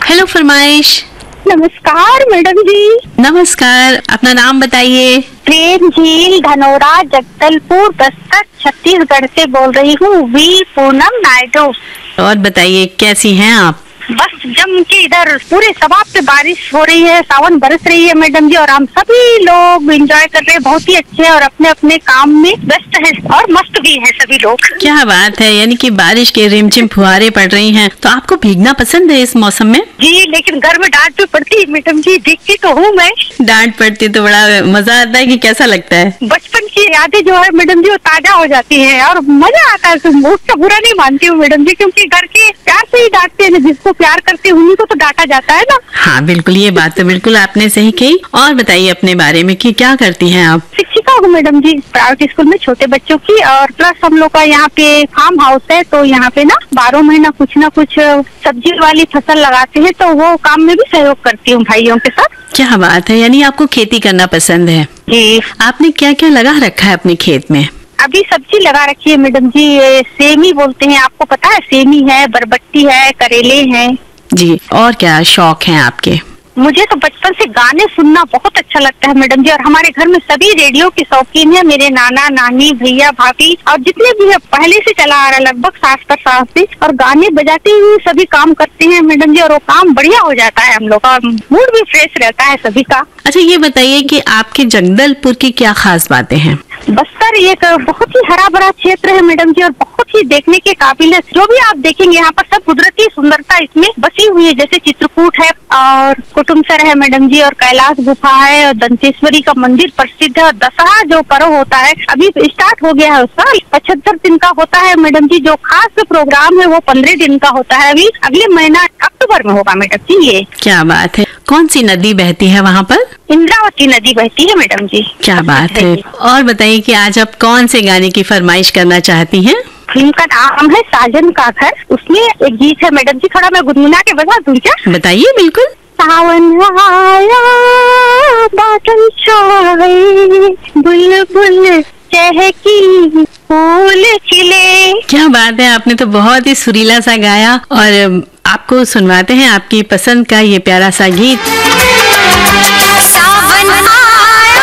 Hello फरमाइश। नमस्कार madam जी। नमस्कार, अपना नाम बताइए। प्रेम झील धनोरा जगदलपुर बस्तर छत्तीसगढ़ से बोल रही हूँ, वी पूनम नायडू। और बताइए कैसी हैं आप? बस जम के इधर पूरे सवाब पे बारिश हो रही है, सावन बरस रही है मैडम जी, और हम सभी लोग एंजॉय कर रहे हैं, बहुत ही अच्छे हैं और अपने अपने काम में व्यस्त हैं और मस्त भी हैं सभी लोग। क्या बात है, यानी कि बारिश के रिमझिम फुहारे पड़ रही हैं, तो आपको भीगना पसंद है इस मौसम में? जी, लेकिन घर में डांट भी पड़ती है मैडम जी, भीगती तो हूँ मैं। डांट पड़ती तो बड़ा मजा आता है कि कैसा लगता है? बचपन की यादें जो है मैडम जी वो ताजा हो जाती है और मजा आता है। उसका बुरा नहीं मानती हूँ मैडम जी, क्योंकि घर के प्यार से ही डांटते हैं, जिसको प्यार करते हैं उन्हीं को तो डांटा जाता है ना। हाँ बिल्कुल, ये बात तो बिल्कुल आपने सही कही। और बताइए अपने बारे में कि क्या करती हैं आप? शिक्षिका हूँ मैडम जी, प्राइवेट स्कूल में छोटे बच्चों की, और प्लस हम लोग का यहाँ पे फार्म हाउस है, तो यहाँ पे ना 12 महीना कुछ ना कुछ सब्जी वाली फसल लगाते हैं, तो वो काम में भी सहयोग करती हूँ भाइयों के साथ। क्या बात है, यानी आपको खेती करना पसंद है। जी। आपने क्या क्या लगा रखा है अपने खेत में? अभी सब्जी लगा रखी है मैडम जी, ये सेमी बोलते हैं, आपको पता है? सेमी है, बरबट्टी है, करेले हैं। जी, और क्या शौक हैं आपके? मुझे तो बचपन से गाने सुनना बहुत अच्छा लगता है मैडम जी, और हमारे घर में सभी रेडियो के शौकीन है, मेरे नाना नानी भैया भाभी और जितने भी है, पहले से चला आ रहा है लगभग 60 से, और गाने बजाते हुए सभी काम करते हैं मैडम जी, और वो काम बढ़िया हो जाता है, हम लोग का मूड भी फ्रेश रहता है सभी का। अच्छा ये बताइए कि आपके जगदलपुर की क्या खास बातें हैं? बस्तर एक बहुत ही हरा भरा क्षेत्र है मैडम जी, और बहुत ही देखने के काबिल है। जो भी आप देखेंगे यहाँ पर सब कुदरती सुंदरता इसमें बसी हुई है, जैसे चित्रकूट है और कुटुमसर है मैडम जी, और कैलाश गुफा है, और दंतेश्वरी का मंदिर प्रसिद्ध है, और दशहरा जो पर्व होता है अभी स्टार्ट हो गया है, उसका 75 दिन का होता है मैडम जी। जो खास प्रोग्राम है वो 15 दिन का होता है, अभी अगले महीना अक्टूबर में होगा मैडम जी। ये क्या बात है। कौन सी नदी बहती है वहाँ पर? इंद्रावती नदी बहती है मैडम जी। क्या बात है। और बताइए कि आज आप कौन से गाने की फरमाइश करना चाहती हैं? फिल्म का नाम है साजन का घर, उसमें एक गीत है मैडम जी, थोड़ा मैं गुनगुना के बता दूं क्या? बताइए बिल्कुल। सावन आया बादल छाए, बुलबुल चहकी फूल खिले। क्या बात है, आपने तो बहुत ही सुरीला सा गाया, और आपको सुनवाते हैं आपकी पसंद का ये प्यारा सा गीत। सावन